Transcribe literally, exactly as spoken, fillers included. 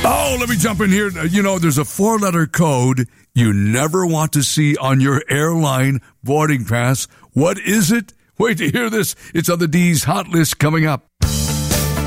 Oh, let me jump in here. You know, there's a four-letter code you never want to see on your airline boarding pass. What is it? Wait to hear this. It's on the D's Hot List coming up.